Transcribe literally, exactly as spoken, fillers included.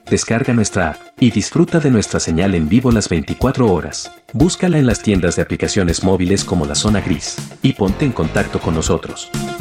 Descarga nuestra app y disfruta de nuestra señal en vivo las veinticuatro horas. Búscala en las tiendas de aplicaciones móviles como La Zona Gris y ponte en contacto con nosotros.